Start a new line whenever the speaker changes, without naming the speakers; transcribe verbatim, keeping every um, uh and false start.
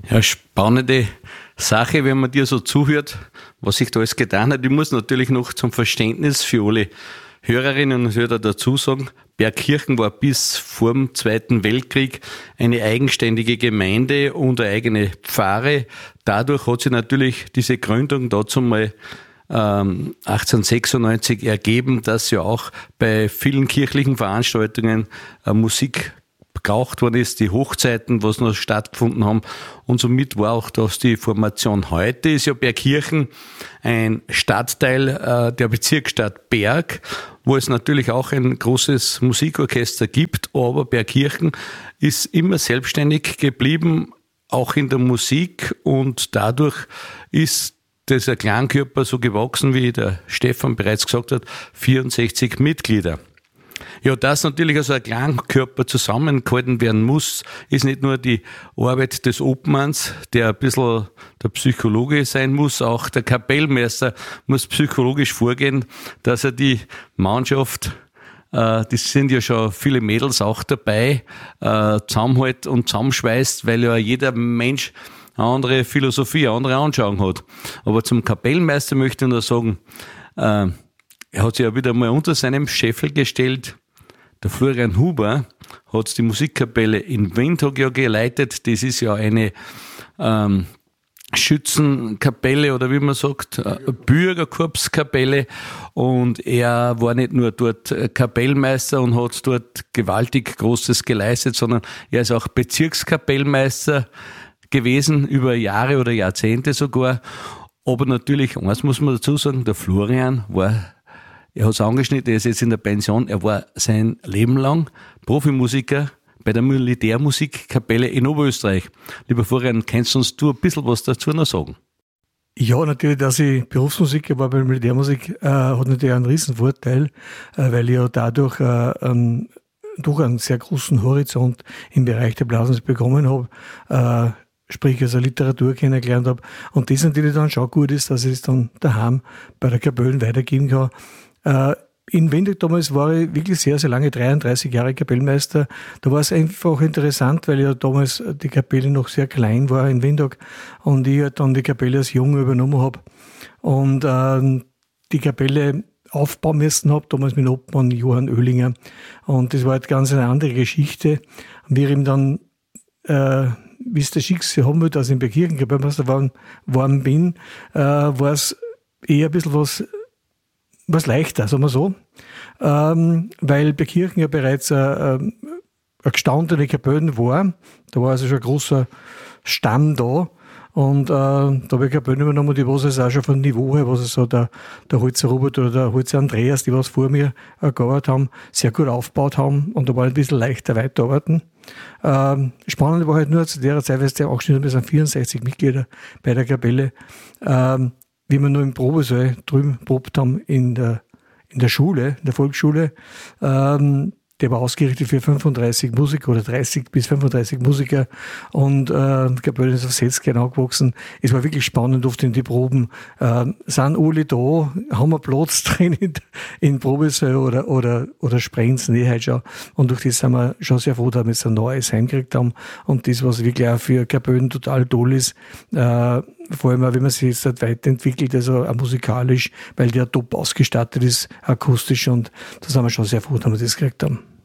Ja, spannende Sache, wenn man dir so zuhört, was sich da alles getan hat. Ich muss natürlich noch zum Verständnis für alle Hörerinnen und Hörer dazu sagen, Bergkirchen war bis vor dem Zweiten Weltkrieg eine eigenständige Gemeinde und eine eigene Pfarre. Dadurch hat sich natürlich diese Gründung dazu mal ähm, achtzehnhundertsechsundneunzig ergeben, dass ja auch bei vielen kirchlichen Veranstaltungen äh, Musik gebraucht worden ist, die Hochzeiten, was noch stattgefunden haben. Und somit war auch das die Formation. Heute ist ja Bergkirchen ein Stadtteil äh, der Bezirksstadt Berg, wo es natürlich auch ein großes Musikorchester gibt, aber Bergkirchen ist immer selbstständig geblieben, auch in der Musik, und dadurch ist dieser Klangkörper so gewachsen, wie der Stefan bereits gesagt hat, vierundsechzig Mitglieder. Ja, dass natürlich also ein Klangkörper zusammengehalten werden muss, ist nicht nur die Arbeit des Obmanns, der ein bisschen der Psychologe sein muss, auch der Kapellmeister muss psychologisch vorgehen, dass er die Mannschaft, äh, das sind ja schon viele Mädels auch dabei, äh, zusammenhält und zusammenschweißt, weil ja jeder Mensch eine andere Philosophie, eine andere Anschauung hat. Aber zum Kapellmeister möchte ich nur sagen, äh, er hat sich ja wieder mal unter seinem Scheffel gestellt. Der Florian Huber hat die Musikkapelle in Windhoek ja geleitet. Das ist ja eine ähm, Schützenkapelle oder wie man sagt, Bürgerkorpskapelle. Und er war nicht nur dort Kapellmeister und hat dort gewaltig Großes geleistet, sondern er ist auch Bezirkskapellmeister gewesen, über Jahre oder Jahrzehnte sogar. Aber natürlich, eins muss man dazu sagen, der Florian war, er hat es angeschnitten, er ist jetzt in der Pension, er war sein Leben lang Profimusiker bei der Militärmusikkapelle in Oberösterreich. Lieber Florian, kannst du uns du ein bisschen was dazu noch sagen?
Ja, natürlich, dass ich Berufsmusiker war bei der Militärmusik, äh, hat natürlich einen riesen Vorteil, äh, weil ich ja dadurch äh, ähm, durch einen sehr großen Horizont im Bereich der Blasmusik bekommen habe, äh, sprich also Literatur kennengelernt habe. Und das natürlich dann schon gut ist, dass ich es dann daheim bei der Kapelle weitergeben kann. Äh, in Windhoek damals war ich wirklich sehr, sehr lange, dreiunddreißig Jahre Kapellmeister. Da war es einfach interessant, weil ja damals die Kapelle noch sehr klein war in Windhoek und ich halt dann die Kapelle als Junge übernommen habe und äh, die Kapelle aufbauen müssen habe, damals mit dem Obmann Johann Oehlinger. Und das war halt ganz eine andere Geschichte. Wir ihm dann äh, wie es der Schicksal haben will, dass ich in Bergkirchen Kapellmeister geworden bin, äh, war es eher ein bisschen was, was leichter, sagen wir so. Ähm, weil Bergkirchen ja bereits äh, eine gestandene Kapelle war. Da war also schon ein großer Stamm da. Und äh, da habe ich Kapellen übernommen, die was es auch schon von Niveau her, was es so der, der Holzer Robert oder der Holzer Andreas, die was vor mir äh, gearbeitet haben, sehr gut aufgebaut haben. Und da war ein bisschen leichter weiterarbeiten. Ähm, spannend war halt nur zu der Zeit, weil es der auch schon, wir sind vierundsechzig Mitglieder bei der Kapelle, ähm, wie wir nur im Probesaal drüben probt haben in der, in der Schule, in der Volksschule. Ähm, der war ausgerichtet für fünfunddreißig Musiker oder dreißig bis fünfunddreißig Musiker und äh, die Kapelle ist auf sechzig genau gewachsen. Es war wirklich spannend oft in die Proben. Äh, sind alle da? Haben wir Platz drin in, in Probesaal oder, oder, oder sprengen es nicht halt schon? Und durch das sind wir schon sehr froh, dass wir jetzt ein neues heimgekriegt haben. Und das, was wirklich auch für Kapellen total toll ist, äh, vor allem auch, wenn man sich jetzt halt weiterentwickelt, also auch musikalisch, weil der top ausgestattet ist, akustisch, und da sind wir schon sehr froh, dass wir das gekriegt haben.